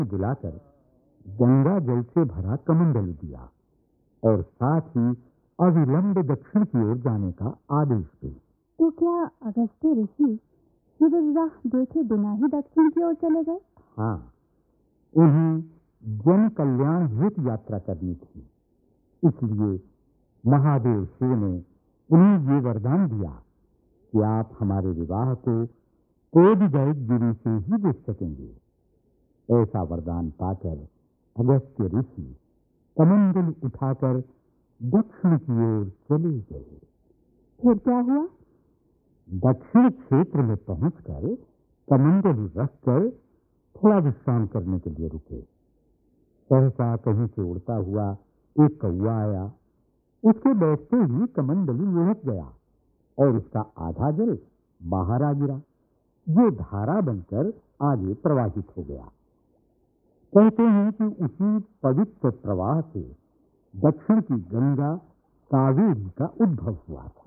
बुलाकर गंगा जल से भरा कमंडल दिया और साथ ही अविलंब दक्षिण की ओर जाने का आदेश दिया। तो क्या अगस्त्य ऋषि शिव विवाह देखे बिना ही दक्षिण की ओर चले गए? हाँ, उन्हें जन कल्याण हेतु यात्रा करनी थी, इसलिए महादेव शिव ने उन्हें ये वरदान दिया कि आप हमारे विवाह को कोदगय गिरी से ही देख सकेंगे। ऐसा वरदान पाकर अगस्त्य ऋषि कमंडल उठाकर दक्षिण की ओर चले गए। फिर क्या हुआ? दक्षिण क्षेत्र में पहुंचकर कमंडल रखकर थोड़ा विश्राम करने के लिए रुके। सहसा कहीं से उड़ता हुआ एक कौवा आया। उसके बैठते ही कमंडलू लुढ़क गया और उसका आधा जल बाहर आ गिरा, जो धारा बनकर आगे प्रवाहित हो गया। कहते हैं कि उसी पवित्र प्रवाह से दक्षिण की गंगा कावेरी का उद्भव हुआ था।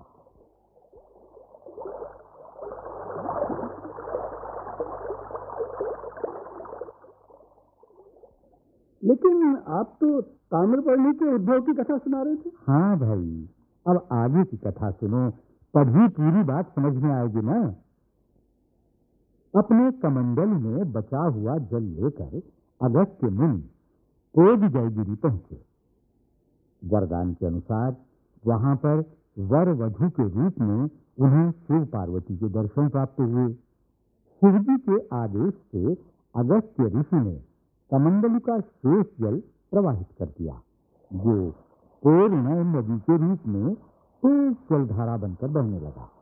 लेकिन आप तो ताम्रपर्णी के उद्भव की कथा सुना रहे थे। हाँ भाई, अब आगे की कथा सुनो, तभी पूरी बात समझ में आएगी ना। अपने कमंडल में बचा हुआ जल लेकर अगस्त्य मुनि कोदगय गिरी पहुंचे। वरदान के अनुसार वहां पर वर वधू के रूप में उन्हें शिव पार्वती के दर्शन प्राप्त हुए। शिवजी के आदेश से अगस्त्य ऋषि ने कमंडलू का शेष जल प्रवाहित कर दिया, जो पूर्ण नदी के रूप में तेज जलधारा बनकर बहने लगा।